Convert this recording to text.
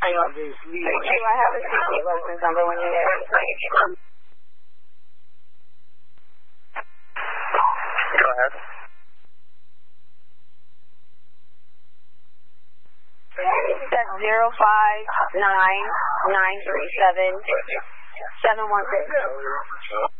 I have a CC license number when you're there? Go ahead. That's 059-937-716.